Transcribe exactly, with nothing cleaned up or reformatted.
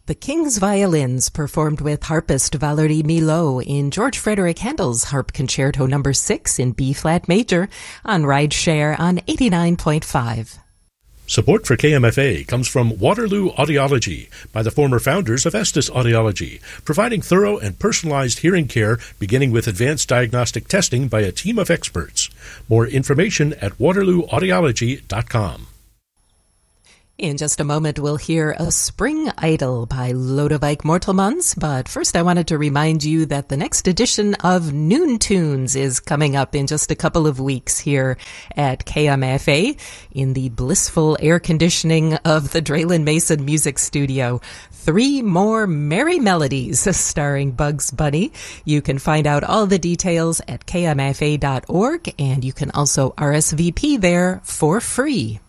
The King's Violins performed with harpist Valerie Milhaud in George Frederick Handel's Harp Concerto number six in B-flat major on Rideshare on eighty-nine point five. Support for K M F A comes from Waterloo Audiology by the former founders of Estes Audiology, providing thorough and personalized hearing care beginning with advanced diagnostic testing by a team of experts. More information at waterloo audiology dot com. In just a moment, we'll hear A Spring Idol by Lodewijk Mortelmans, but first I wanted to remind you that the next edition of Noon Tunes is coming up in just a couple of weeks here at K M F A in the blissful air conditioning of the Draylen Mason Music Studio. Three more merry melodies starring Bugs Bunny. You can find out all the details at k m f a dot org, and you can also R S V P there for free.